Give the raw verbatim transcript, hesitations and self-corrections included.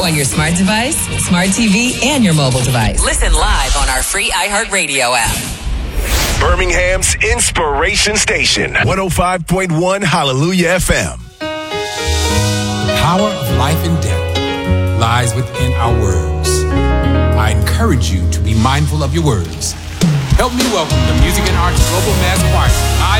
on your smart device, smart T V, and your mobile device. Listen live on our free iHeartRadio app. Birmingham's Inspiration Station, one oh five point one Hallelujah F M. Power of life and death lies within our words. I encourage you to be mindful of your words. Help me welcome the Music and Arts Global Mass Choir.